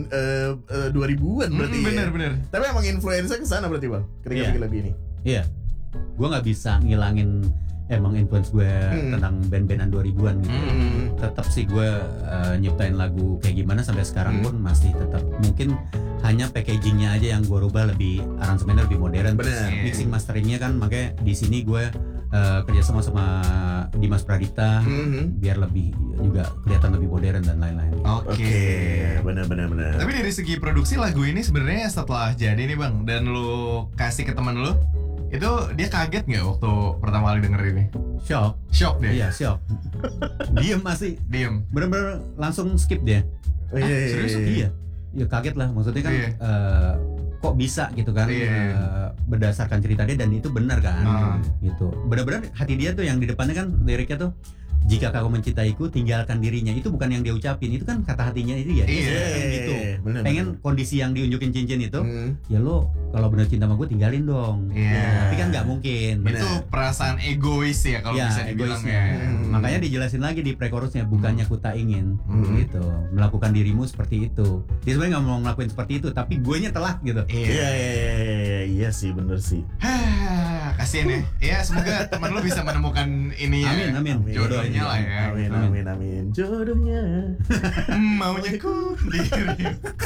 2000-an berarti. Bener. Tapi emang influencer ke sana berarti Bang ketika bikin lagu ini. Iya. Gue nggak bisa ngilangin emang influence gue tentang band-bandan 2000-an gitu. Tetap sih gue nyiptain lagu kayak gimana sampai sekarang pun masih tetap. Mungkin hanya packagingnya aja yang gue rubah, lebih aransemennya lebih modern. Mixing masteringnya kan makanya di sini gue kerja sama Dimas Pradita biar lebih juga kelihatan lebih modern dan lain-lain. Oke. Benar. Tapi dari segi produksi lagu ini sebenarnya setelah jadi nih Bang dan lu kasih ke teman lu, itu dia kaget nggak waktu pertama kali denger ini? Shock dia. Iya, shock. Diem. Bener-bener langsung skip dia. Serius? Iya. Ya kaget lah, maksudnya kan kok bisa gitu kan, berdasarkan cerita dia dan itu benar kan, gitu. Benar-benar hati dia tuh yang di depannya kan liriknya tuh, jika kau mencintaiku tinggalkan dirinya, itu bukan yang dia ucapin, itu kan kata hatinya itu ya. Gitu. Pengen kondisi yang diunjukin cincin itu, ya lo kalau benar cinta sama gue tinggalin dong. Tapi kan nggak mungkin. Itu perasaan egois ya kalau bisa dibilang ya. Makanya dijelasin lagi di pre-chorusnya, bukannya ku tak ingin, gitu, melakukan dirimu seperti itu. Dia sebenarnya nggak mau ngelakuin seperti itu, tapi guenya telah gitu. Iya sih, bener sih. Kasian ya. Ya semoga teman lu bisa menemukan ini ya. Amin. Jodohnya lah ya. Amin. Jodohnya. Maunya ku diri.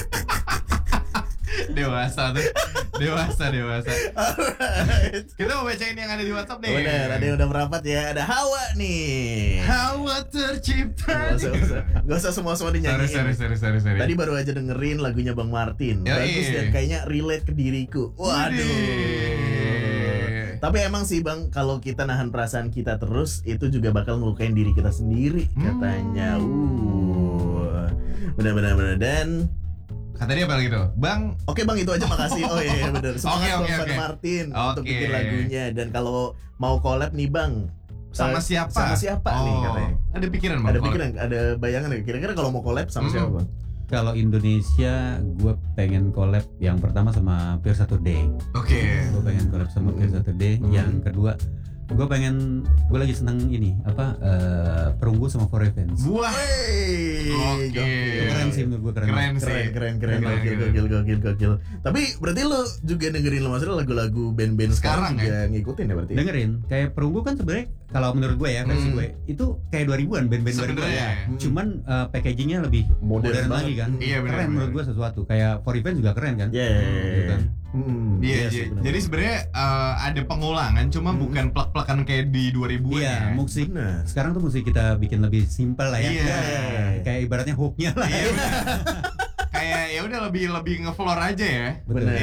Dewasa. Alright. Kita mau bacain yang ada di WhatsApp nih. Bener, ada yang udah merapat ya. Ada Hawa nih. Hawa tercipta. Gak usah semua dinyanyiin. Sorry. Tadi baru aja dengerin lagunya Bang Martin. Bagus dan kayaknya relate ke diriku. Waduh. Tapi emang sih Bang, kalau kita nahan perasaan kita terus, itu juga bakal ngelukain diri kita sendiri katanya. Benar. Dan kata dia apa gitu, Bang? Oke Bang, itu aja, makasih. Oh iya benar. Semangat Bang Martin untuk bikin lagunya. Dan kalau mau collab nih Bang, sama siapa nih katanya? Ada pikiran Bang? Ada bayangan ya? Kira-kira kalau mau collab sama siapa Bang? Kalau Indonesia, gue pengen collab yang pertama sama Pure Saturday. Oke. Gue pengen collab sama Pure Saturday. Yang kedua, gue lagi seneng ini Perunggu sama For Revenge. Wah. Oke. Keren sih menurut gue, keren. Gokil. Tapi berarti lo juga dengerin lagu-lagu band-band sekarang juga ngikutin ya berarti? Dengerin. Kayak Perunggu kan sebenarnya kalau menurut gue ya, versi gue itu kayak 2000-an, band-band 2000-an ya. Cuman packagingnya lebih modern lagi kan. Iya, bener, keren menurut gue sesuatu. Kayak For Revenge juga keren kan. Iya. Jadi sebenarnya ada pengulangan, cuma bukan plek-plekan kayak di 2000-an. Iya, musik. Sekarang tuh musik kita bikin lebih simpel lah ya. Kayak ibaratnya hooknya lah. Iya. Kayak ya udah lebih ngefloor aja ya. Benar.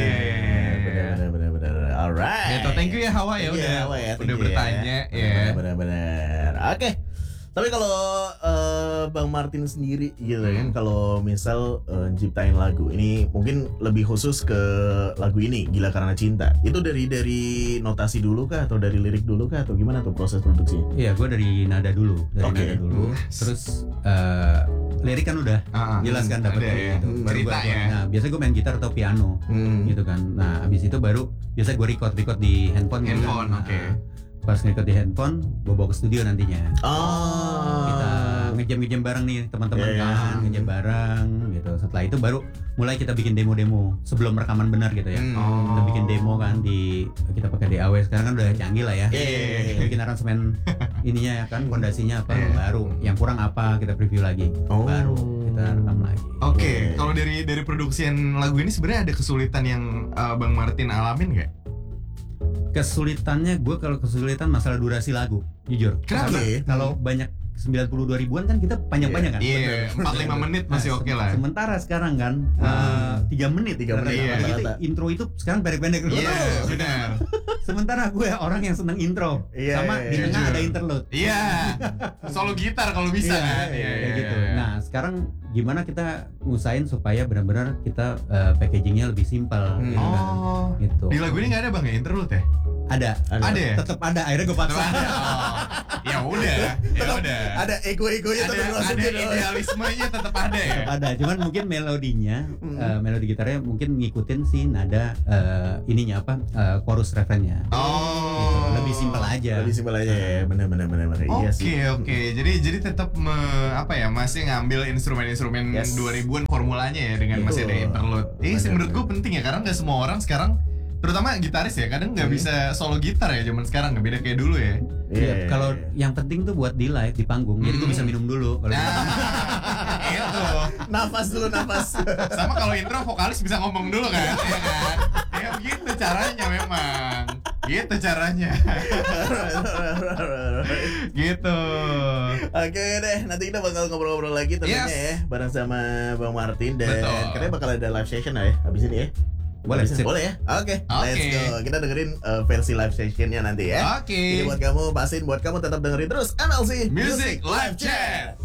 Alright. Ya, thank you ya Hawa ya udah bertanya ya. Benar. Oke. Tapi kalau Bang Martin sendiri gitu kan, kalau misal ciptain lagu ini mungkin lebih khusus ke lagu ini Gila Karena Cinta, itu dari notasi dulu kah atau dari lirik dulu kah atau gimana tuh proses produksinya? Iya, gue dari nada dulu, terus lirik kan udah jelas kan dapetnya gitu. Cerita ya. Nah biasanya gue main gitar atau piano gitu kan. Nah abis itu baru biasa gue record di handphone. Oke. Pas nge-record di handphone, gue bawa ke studio nantinya. Kita ngejam bareng nih teman-teman kan, ngejam bareng gitu. Setelah itu baru mulai kita bikin demo sebelum rekaman benar gitu ya. Kita bikin demo kan kita pakai DAW, sekarang kan udah canggih lah ya. Kita bikin aransemen ininya ya kan, fondasinya apa baru, yang kurang apa kita preview lagi, baru kita rekam lagi. Oke. Kalau dari produksian lagu ini sebenarnya ada kesulitan yang Bang Martin alamin nggak? Kesulitannya, gue kalau kesulitan masalah durasi lagu, jujur. Kenapa? Kalau banyak 92 ribuan kan kita panjang-panjang kan? Iya, 4-5 menit masih oke lah. Sementara sekarang kan 3 menit. Jadi intro itu sekarang pendek-pendek. Iya, benar. Sementara gue orang yang seneng intro, sama di tengah ada interlude. Iya, solo gitar kalau bisa kan? Iya, gitu. Nah sekarang gimana kita ngusahain supaya benar-benar kita packagingnya lebih simpel. Gitu. Di lagu ini nggak ada Bang ya interlude ya? Ada. Ada ya? Tetap ada. Akhirnya gue paksa. Ya udah, ya udah. Ada ego-egonya Ada, tetap masuk ada gitu. idealismenya tetap ada ya. Tetap ada. Cuman mungkin melodinya, melodi gitarnya mungkin ngikutin si nada ininya apa? Chorus refrennya. Oh. Lebih simpel aja. Lebih simpel aja ya, bener. Iya sih. Oke. Jadi tetap masih ngambil instrumen-instrumen Yes. 2000-an formulanya ya dengan masih ada interlude. Sih menurut gue penting ya karena nggak semua orang sekarang, terutama gitaris ya, kadang nggak bisa solo gitar ya zaman sekarang, nggak beda kayak dulu ya. Iya, kalau yang penting tuh buat di live di panggung. Jadi gue bisa minum dulu kalau Itu. nafas dulu. Sama kalau intro vokalis bisa ngomong dulu kan, ya kan? Ya begitu caranya memang. Gitu caranya. Gitu. Oke deh, nanti kita bakal ngobrol-ngobrol lagi tentunya Yes. ya, bareng sama Bang Martin dan Betul. katanya bakal ada live session lah ya habis ini ya. Boleh, Habis ini? sip. Boleh ya. Oke, let's Oke. go. Kita dengerin versi live sessionnya nanti ya. Oke. Jadi buat kamu, pasin buat kamu tetap dengerin terus MLC Music Live Chat.